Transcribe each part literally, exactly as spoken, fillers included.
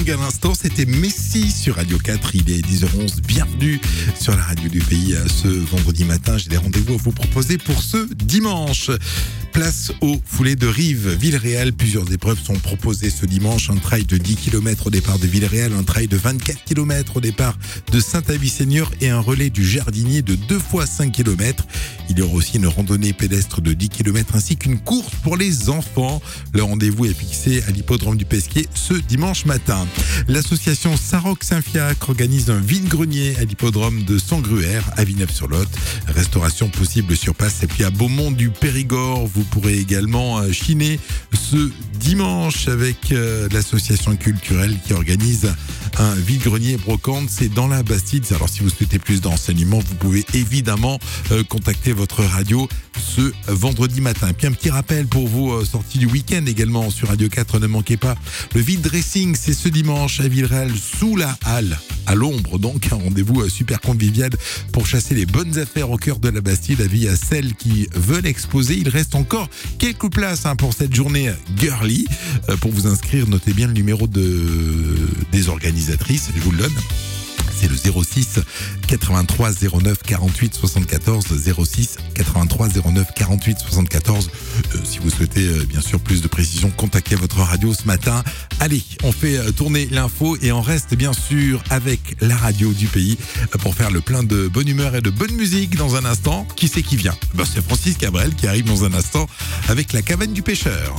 Young à l'instant, c'était Messi sur Radio quatre. Il est dix heures onze. Bienvenue sur la radio du pays ce vendredi matin. J'ai des rendez-vous à vous proposer pour ce dimanche. Place aux foulées de Rive, Villeréal. Plusieurs épreuves sont proposées ce dimanche. Un trail de dix kilomètres au départ de Villeréal, un trail de vingt-quatre kilomètres au départ de Saint-Avy-Seigneur et un relais du Jardinier de deux fois cinq kilomètres. Il y aura aussi une randonnée pédestre de dix kilomètres ainsi qu'une course pour les enfants. Le rendez-vous est fixé à l'hippodrome du Pesquier ce dimanche matin. L'association Saroc Saint-Fiacre organise un vide-grenier à l'hippodrome de Sangruer à Villeneuve-sur-Lot. Restauration possible sur place. Et puis à Beaumont du Périgord, vous pourrez également chiner ce dimanche avec l'association culturelle qui organise un vide-grenier brocante. C'est dans la Bastide. Alors si vous souhaitez plus d'enseignements, vous pouvez évidemment contacter votre radio ce vendredi matin. Et puis un petit rappel pour vos sorties du week-end également sur Radio quatre. Ne manquez pas le vide dressing. C'est ce dimanche à Villeréal sous la halle, à l'ombre. Donc un rendez-vous super convivial pour chasser les bonnes affaires au cœur de la Bastide. Avis à celles qui veulent exposer. Il reste encore quelques places hein, pour cette journée girly. Euh, pour vous inscrire, notez bien le numéro de, des organisatrices. Je vous le donne. C'est le zéro six quatre-vingt-trois zéro neuf quarante-huit soixante-quatorze, zéro six quatre-vingt-trois zéro neuf quarante-huit soixante-quatorze. Euh, si vous souhaitez euh, bien sûr plus de précision, contactez votre radio ce matin. Allez, on fait euh, tourner l'info et on reste bien sûr avec la radio du pays euh, pour faire le plein de bonne humeur et de bonne musique dans un instant. Qui c'est qui vient? Ben, c'est Francis Cabrel qui arrive dans un instant avec la cabane du pêcheur.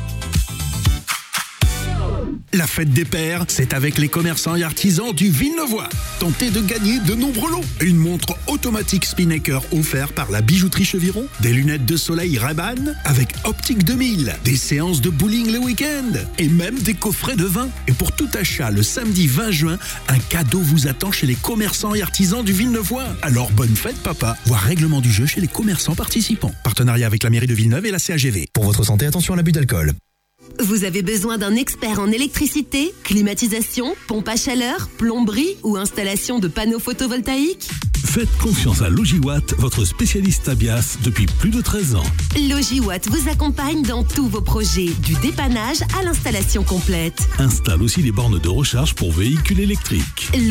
La fête des pères, c'est avec les commerçants et artisans du Villeneuvois. Tentez de gagner de nombreux lots. Une montre automatique Spinnaker offerte par la bijouterie Cheviron, des lunettes de soleil Ray-Ban avec Optique deux mille, des séances de bowling le week-end et même des coffrets de vin. Et pour tout achat, le samedi vingt juin, un cadeau vous attend chez les commerçants et artisans du Villeneuvois. Alors bonne fête papa. Voir règlement du jeu chez les commerçants participants. Partenariat avec la mairie de Villeneuve et la C A G V. Pour votre santé, attention à l'abus d'alcool. Vous avez besoin d'un expert en électricité, climatisation, pompe à chaleur, plomberie ou installation de panneaux photovoltaïques? Faites confiance à Logiwatt, votre spécialiste Abias depuis plus de treize ans. Logiwatt vous accompagne dans tous vos projets, du dépannage à l'installation complète. Installe aussi les bornes de recharge pour véhicules électriques.